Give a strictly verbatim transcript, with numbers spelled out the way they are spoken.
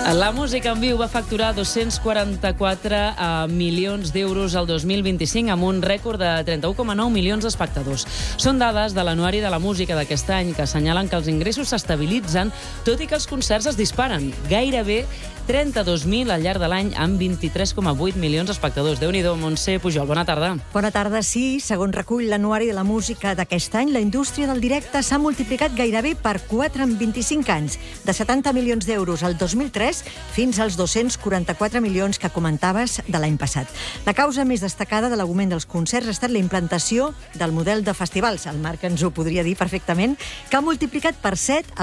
La música en viu va facturar dos-cents quaranta-quatre milions d'euros el dos mil vint-i-cinc amb un rècord de trenta-u coma nou milions d'espectadors. Són dades de l'Anuari de la Música d'aquest any que assenyalen que els ingressos s'estabilitzen, tot i que els concerts es disparen. Gairebé trenta-dos mil al llarg de l'any amb vint-i-tres coma vuit milions d'espectadors. Déu-n'hi-do, Montse Pujol, bona tarda. Bona tarda, sí. Segons recull l'Anuari de la Música d'aquest any, la indústria del directe s'ha multiplicat gairebé per quatre en vint-i-cinc anys, de setanta milions d'euros al dos mil tres fins als dos-cents quaranta-quatre milions que comentaves de l'any passat. La causa més destacada de l'augment dels concerts ha estat la implantació del model de festivals, el Marc ens ho podria dir perfectament, que ha multiplicat per set